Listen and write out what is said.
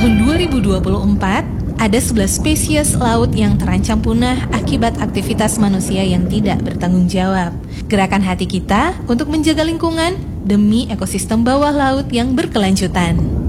tahun 2024, ada 11 spesies laut yang terancam punah akibat aktivitas manusia yang tidak bertanggung jawab. Gerakan hati kita untuk menjaga lingkungan demi ekosistem bawah laut yang berkelanjutan.